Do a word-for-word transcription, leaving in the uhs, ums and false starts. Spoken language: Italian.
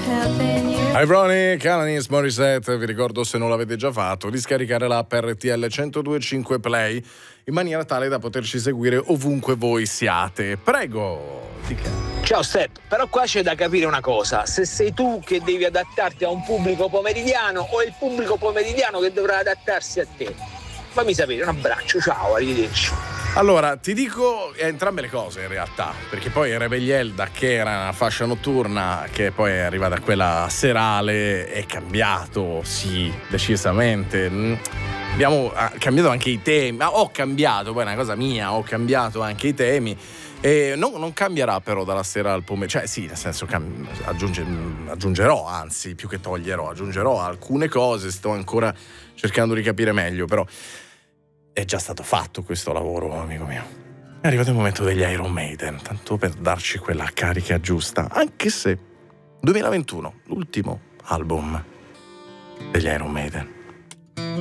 Ironic, Alanis Morissette, vi ricordo, se non l'avete già fatto, di scaricare l'app R T L centodue e cinque Play in maniera tale da poterci seguire ovunque voi siate. Prego, dica. Ciao Step, però qua c'è da capire una cosa: se sei tu che devi adattarti a un pubblico pomeridiano o è il pubblico pomeridiano che dovrà adattarsi a te. Fammi sapere, un abbraccio, ciao, arrivederci. Allora, ti dico entrambe le cose in realtà, perché poi Rebellielda, che era una fascia notturna, che poi è arrivata a quella serale, è cambiato, sì, decisamente. Abbiamo cambiato anche i temi, ma ho cambiato, poi è una cosa mia, ho cambiato anche i temi. E non, non cambierà però dalla sera al pomeriggio, cioè sì, nel senso cam- aggiunge, aggiungerò, anzi più che toglierò, aggiungerò alcune cose, sto ancora cercando di capire meglio, però è già stato fatto questo lavoro, amico mio. È arrivato il momento degli Iron Maiden, tanto per darci quella carica giusta, anche se duemilaventuno, l'ultimo album degli Iron Maiden.